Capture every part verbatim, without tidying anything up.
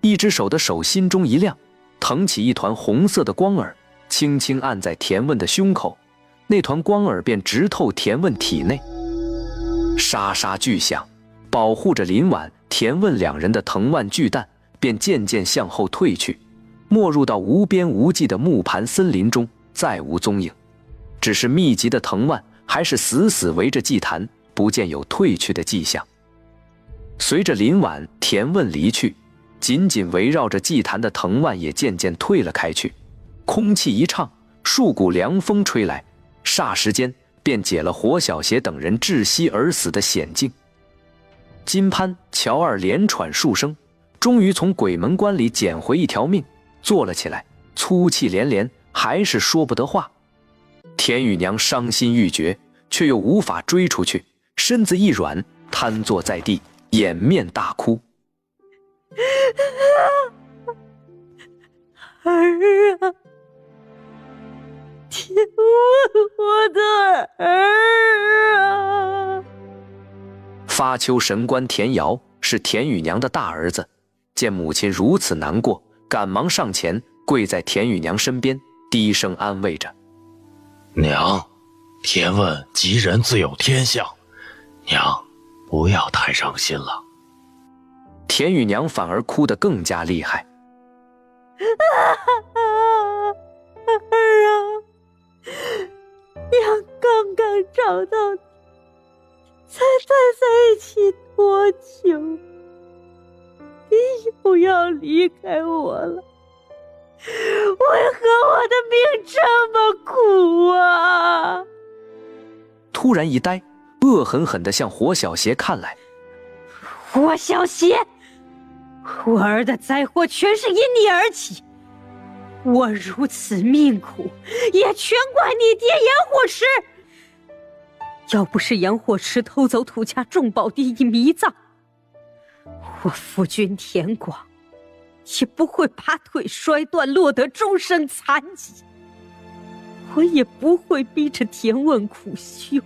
一只手的手心中一亮，腾起一团红色的光耳，轻轻按在田问的胸口，那团光耳便直透田问体内。沙沙巨响，保护着林婉、田问两人的藤蔓巨弹便渐渐向后退去，没入到无边无际的木盘森林中，再无踪影。只是密集的藤蔓还是死死围着祭坛，不见有退去的迹象。随着林婉、田问离去，紧紧围绕着祭坛的藤蔓也渐渐退了开去。空气一畅，数股凉风吹来，霎时间便解了火小邪等人窒息而死的险境。金潘、乔二连喘数声，终于从鬼门关里捡回一条命，坐了起来，粗气连连，还是说不得话。田雨娘伤心欲绝，却又无法追出去，身子一软，瘫坐在地，掩面大哭。 儿啊，天问我的儿啊！ 发丘神官田瑶是田雨娘的大儿子，见母亲如此难过，赶忙上前跪在田雨娘身边，低声安慰着： 娘，田问吉人自有天相，娘不要太伤心了。 田雨娘反而哭得更加厉害。 儿啊，娘刚刚找到你，才待在一起多久，你又要离开我了？为何我的命这么苦啊？ 突然一呆，恶狠狠地向火小邪看来。 火小邪，我儿的灾祸全是因你而起，我如此命苦，也全怪你爹杨火池。要不是杨火池偷走土家重宝地以迷葬，我夫君田广也不会把腿摔断，落得终身残疾。我也不会逼着田问苦修。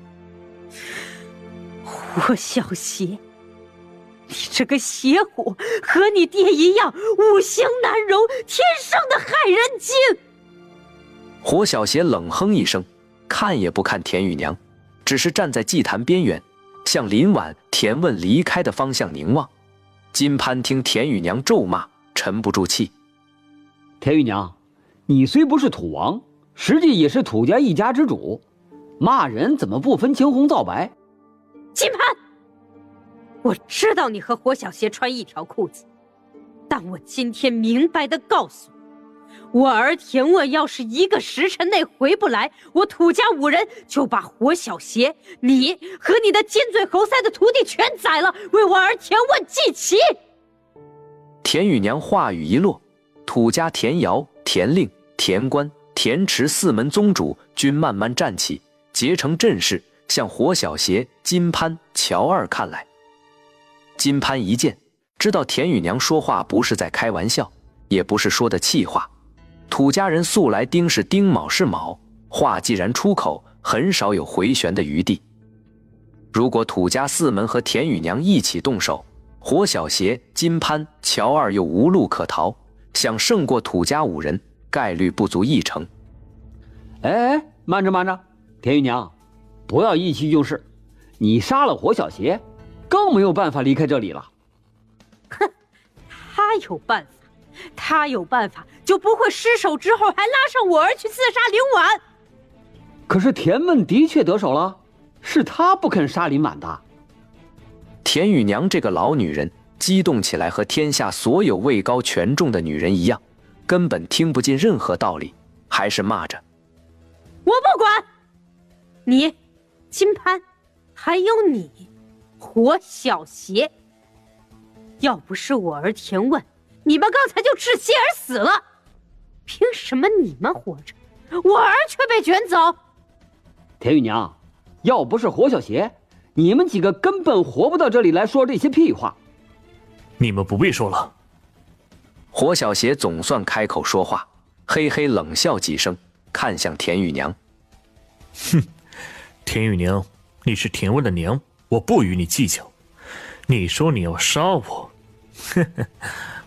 火小邪，你这个邪火，和你爹一样，五行难容，天生的害人精。 火小邪冷哼一声，看也不看田雨娘，只是站在祭坛边缘，向林婉、田问离开的方向凝望。金潘听田雨娘咒骂，沉不住气。 田雨娘，你虽不是土王，实际也是土家一家之主，骂人怎么不分青红皂白？ 金潘，我知道你和火小邪穿一条裤子，但我今天明白地告诉你，我儿田问要是一个时辰内回不来，我土家五人就把火小邪、你和你的尖嘴猴腮的徒弟全宰了，为我儿田问祭旗。 田雨娘话语一落，土家田瑶、田令、田官、田池四门宗主均慢慢站起，结成阵势，向火小邪、金潘、乔二看来。金潘一见，知道田雨娘说话不是在开玩笑，也不是说的气话。土家人素来丁是丁，卯是卯，话既然出口，很少有回旋的余地。如果土家四门和田雨娘一起动手，火小邪、金潘、乔二又无路可逃，想胜过土家五人，概率不足一成。 哎哎，慢着慢着，田雨娘，不要意气用事，你杀了火小邪，更没有办法离开这里了。 哼，他有办法，他有办法，就不会失手之后还拉上我儿去刺杀林婉。 可是田问的确得手了，是他不肯杀林婉的。 田雨娘这个老女人激动起来和天下所有位高权重的女人一样，根本听不进任何道理，还是骂着： 我不管你金潘，还有你火小邪，要不是我儿田问，你们刚才就窒息而死了，凭什么你们活着，我儿却被卷走？ 田雨娘，要不是火小邪，你们几个根本活不到这里来说这些屁话。 你们不必说了。 火小邪总算开口说话，嘿嘿冷笑几声，看向田雨娘。 哼，田雨娘，你是田问的娘，我不与你计较。你说你要杀我，呵呵，